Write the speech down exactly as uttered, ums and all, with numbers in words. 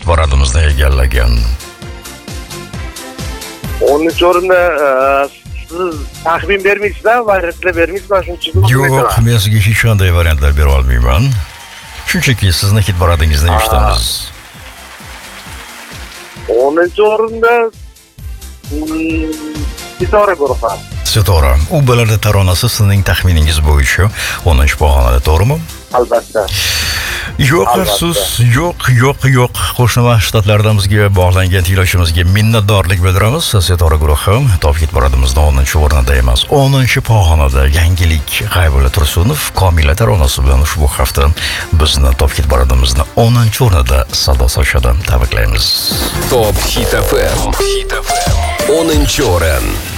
paradimizni egallagan. o'ninchi o'rinda siz taxmin bermaysizlar, variantlar bermaysizlar, shuning uchun. Yo'q, men sizga hech qanday variantlar bera olmayman. Shunchaki sizni hit paradingizni eshitamiz. o'ninchi o'rinda Sitora guruhi. Sitora. U balada taronasi sizning taxminingiz bo'yicha o'ninchi pog'onada, to'g'rimi? Albatta. Yo'q, afsus, yo'q, yo'q, yo'q. Qo'shni shtatlarimizga bog'langan tinglovchimizga minnatdorlik bildiramiz. Sitora guruhi top hit paradimizda o'ninchi o'rinda emas, o'ninchi pog'onada. Yangilik G'aybulla Tursunov Komila taronasi bilan ushbu hafta bizni top hit paradimizda o'ninchi o'rinda sado sochadi. Tabriklaymiz. Top Hit эф эм. o'ninchi o'rin.